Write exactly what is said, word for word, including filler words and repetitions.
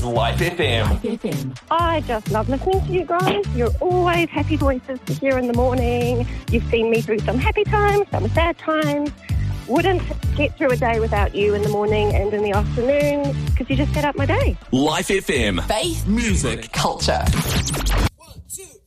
Life F M. Life F M. I just love listening to you guys. You're always happy voices to hear in the morning. You've seen me through some happy times, some sad times. Wouldn't get through a day without you in the morning and in the afternoon because you just set up my day. Life F M. Faith, music, culture. One, two.